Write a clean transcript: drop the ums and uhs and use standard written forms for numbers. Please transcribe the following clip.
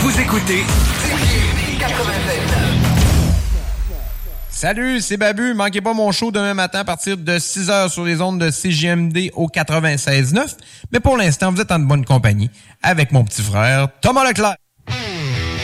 Vous écoutez CJMD 96.9. Salut, c'est Babu. Manquez pas mon show demain matin à partir de 6h sur les ondes de CJMD au 96.9. Mais pour l'instant, vous êtes en bonne compagnie avec mon petit frère Thomas Leclerc.